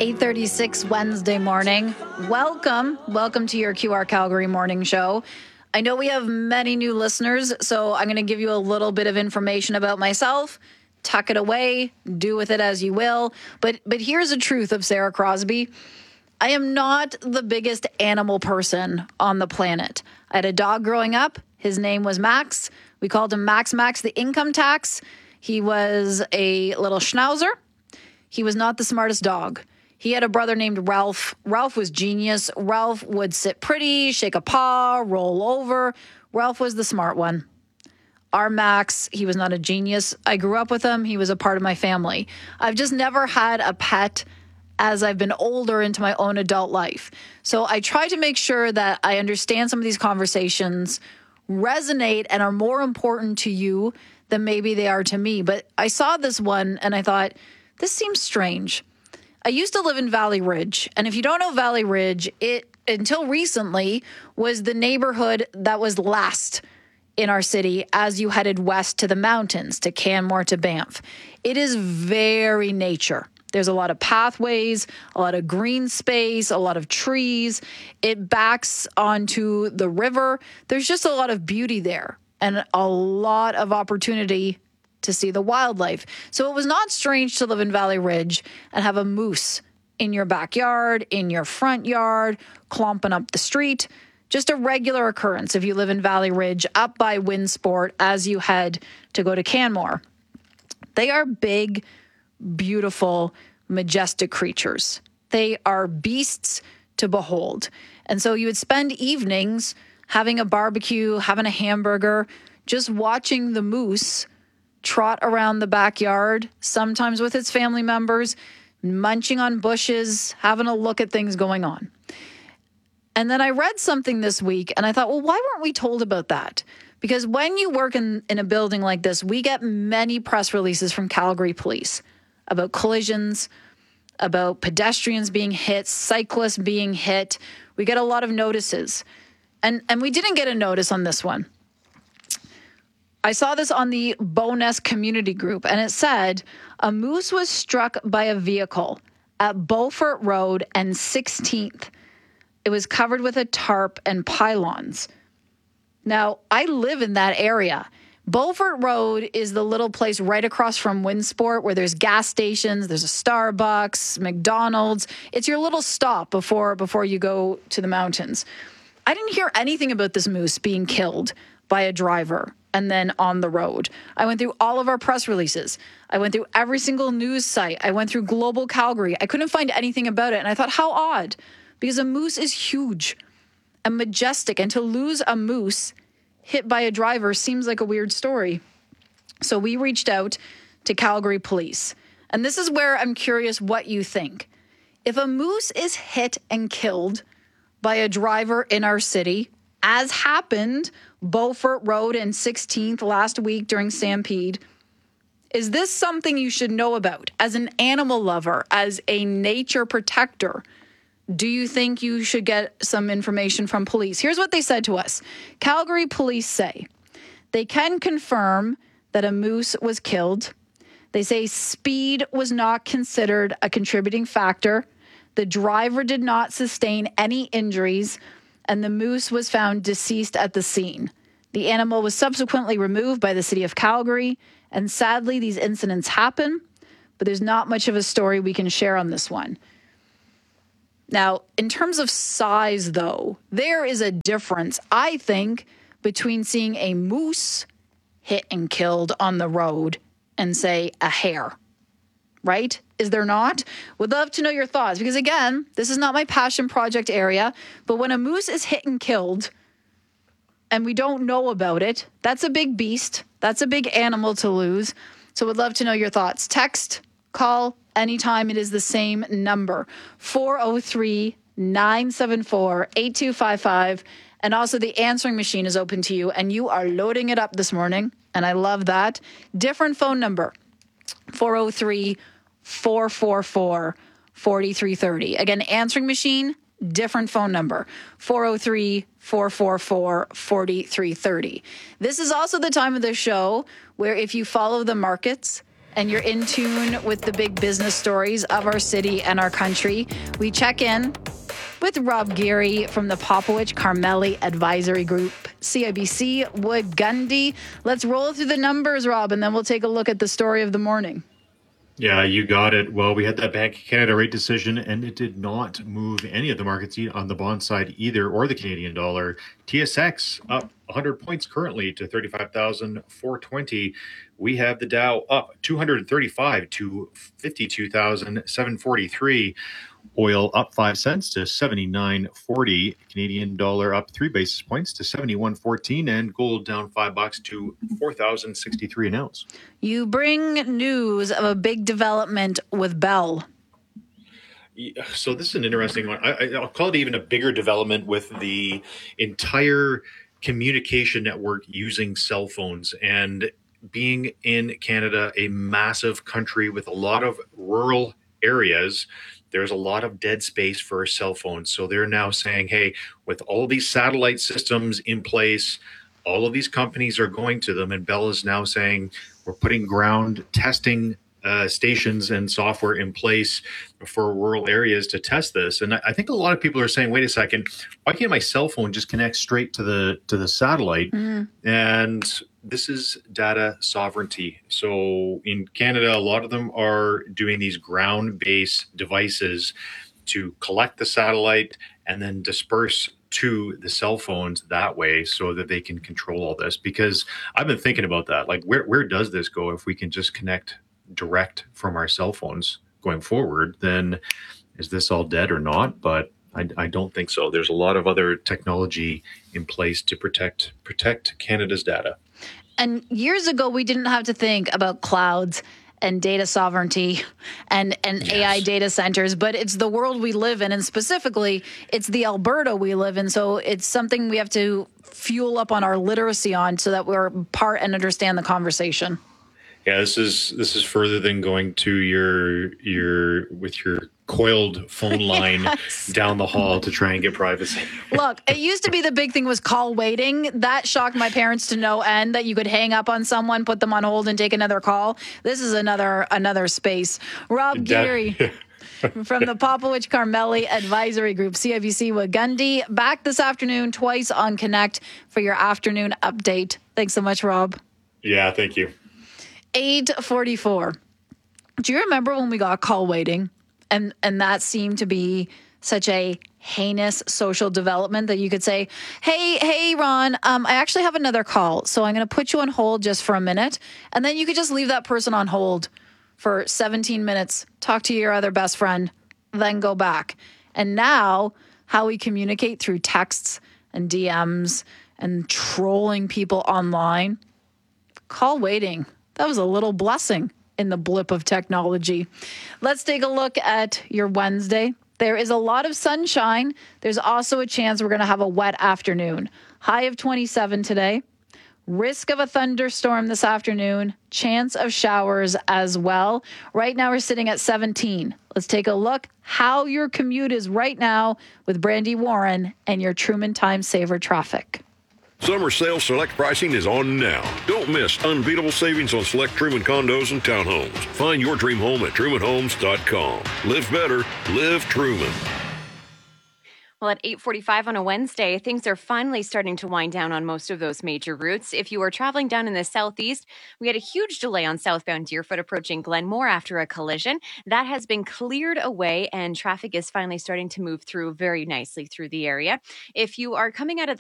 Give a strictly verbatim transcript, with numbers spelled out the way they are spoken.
eight thirty-six Wednesday morning. Welcome. Welcome to your Q R Calgary morning show. I know we have many new listeners, so I'm going to give you a little bit of information about myself. Tuck it away. Do with it as you will. But but here's the truth of Sarah Crosby. I am not the biggest animal person on the planet. I had a dog growing up. His name was Max. We called him Max Max the income tax. He was a little schnauzer. He was not the smartest dog. He had a brother named Ralph. Ralph was genius. Ralph would sit pretty, shake a paw, roll over. Ralph was the smart one. Our Max, he was not a genius. I grew up with him. He was a part of my family. I've just never had a pet as I've been older into my own adult life. So I try to make sure that I understand some of these conversations resonate and are more important to you than maybe they are to me. But I saw this one and I thought, this seems strange. I used to live in Valley Ridge. And if you don't know Valley Ridge, it, until recently, was the neighborhood that was last in our city as you headed west to the mountains, to Canmore, to Banff. It is very nature. There's a lot of pathways, a lot of green space, a lot of trees. It backs onto the river. There's just a lot of beauty there and a lot of opportunity to see the wildlife. So it was not strange to live in Valley Ridge and have a moose in your backyard, in your front yard, clomping up the street. Just a regular occurrence if you live in Valley Ridge, up by Winsport as you head to go to Canmore. They are big, beautiful, majestic creatures. They are beasts to behold. And so you would spend evenings having a barbecue, having a hamburger, just watching the moose trot around the backyard, sometimes with its family members, munching on bushes, having a look at things going on. And then I read something this week and I thought, well, why weren't we told about that? Because when you work in, in a building like this, we get many press releases from Calgary Police about collisions, about pedestrians being hit, cyclists being hit. We get a lot of notices. And, and we didn't get a notice on this one. I saw this on the Bowness community group, and it said a moose was struck by a vehicle at Beaufort Road and sixteenth. It was covered with a tarp and pylons. Now, I live in that area. Beaufort Road is the little place right across from Winsport where there's gas stations, there's a Starbucks, McDonald's. It's your little stop before before you go to the mountains. I didn't hear anything about this moose being killed by a driver and then on the road. I went through all of our press releases. I went through every single news site. I went through Global Calgary. I couldn't find anything about it. And I thought, how odd, because a moose is huge and majestic. And to lose a moose hit by a driver seems like a weird story. So we reached out to Calgary Police. And this is where I'm curious what you think. If a moose is hit and killed by a driver in our city, as happened Beaufort Road and sixteenth last week during Stampede, is this something you should know about as an animal lover, as a nature protector? Do you think you should get some information from police? Here's what they said to us. Calgary Police say they can confirm that a moose was killed. They say speed was not considered a contributing factor. The driver did not sustain any injuries, and the moose was found deceased at the scene. The animal was subsequently removed by the city of Calgary, and sadly, these incidents happen, but there's not much of a story we can share on this one. Now, in terms of size, though, there is a difference, I think, between seeing a moose hit and killed on the road and, say, a hare, right? Is there not? Would love to know your thoughts, because, again, this is not my passion project area, but when a moose is hit and killed and we don't know about it, that's a big beast. That's a big animal to lose. So would love to know your thoughts. Text, call, anytime. It is the same number, four oh three, nine seven four, eight two five five. And also the answering machine is open to you, and you are loading it up this morning, and I love that. Different phone number, four oh three, four four four, four three three oh. Again, answering machine, different phone number, four oh three, four four four, four three three oh. This is also the time of the show where if you follow the markets, and you're in tune with the big business stories of our city and our country. We check in with Rob Geary from the Popowich Carmeli Advisory Group, C I B C Wood Gundy. Let's roll through the numbers, Rob, and then we'll take a look at the story of the morning. Yeah, you got it. Well, we had that Bank of Canada rate decision, and it did not move any of the markets on the bond side either, or the Canadian dollar. T S X up one hundred points currently to thirty-five thousand four hundred twenty. We have the Dow up two hundred thirty-five to fifty-two thousand seven hundred forty-three. Oil up five cents to seventy-nine forty. Canadian dollar up three basis points to seventy-one fourteen, and gold down five bucks to four thousand sixty-three an ounce. You bring news of a big development with Bell. Yeah, so this is an interesting one. I, I'll call it even a bigger development with the entire communication network using cell phones, and being in Canada, a massive country with a lot of rural areas. There's a lot of dead space for cell phones. So they're now saying, hey, with all these satellite systems in place, all of these companies are going to them. And Bell is now saying, we're putting ground testing uh, stations and software in place for rural areas to test this. And I, I think a lot of people are saying, wait a second, why can't my cell phone just connect straight to the to the satellite? Mm. And this is data sovereignty. So in Canada, a lot of them are doing these ground-based devices to collect the satellite and then disperse to the cell phones that way so that they can control all this. Because I've been thinking about that. Like, where, where does this go if we can just connect direct from our cell phones going forward? Then is this all dead or not? But I, I don't think so. There's a lot of other technology in place to protect protect Canada's data. And years ago, we didn't have to think about clouds and data sovereignty and, and yes. A I data centers, but it's the world we live in. And specifically, it's the Alberta we live in. So it's something we have to fuel up on our literacy on so that we're part and understand the conversation. Yeah, this is this is further than going to your your with your coiled phone line yes. down the hall to try and get privacy. Look, it used to be the big thing was call waiting. That shocked my parents to no end, that you could hang up on someone, put them on hold, and take another call. This is another another space. Rob Geary from the Popowich Carmeli Advisory Group, C I B C Wood Gundy, back this afternoon twice on Connect for your afternoon update. Thanks so much, Rob. Yeah, thank you. eight forty-four. Do you remember when we got call waiting? And and that seemed to be such a heinous social development that you could say, hey, hey, Ron, um, I actually have another call, so I'm going to put you on hold just for a minute. And then you could just leave that person on hold for seventeen minutes, talk to your other best friend, then go back. And now how we communicate through texts and D Ms and trolling people online, call waiting. That was a little blessing in the blip of technology. Let's take a look at your Wednesday. There is a lot of sunshine. There's also a chance we're going to have a wet afternoon. High of twenty-seven today. Risk of a thunderstorm this afternoon. Chance of showers as well. Right now we're sitting at seventeen. Let's take a look how your commute is right now with Brandy Warren and your Truman Time Saver traffic. Summer sales select pricing is on now. Don't miss unbeatable savings on select Truman condos and townhomes. Find your dream home at truman homes dot com. Live better, live Truman. Well, at eight forty-five on a Wednesday, things are finally starting to wind down on most of those major routes. If you are traveling down in the southeast, we had a huge delay on southbound Deerfoot approaching Glenmore after a collision. That has been cleared away, and traffic is finally starting to move through very nicely through the area. If you are coming out of the